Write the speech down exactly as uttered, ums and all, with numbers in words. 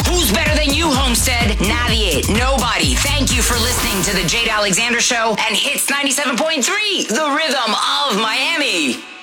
Who's better than you, Homestead? Nadie. Nobody. Thank you for listening to the Jade Alexander Show and Hits ninety-seven point three, the rhythm of Miami.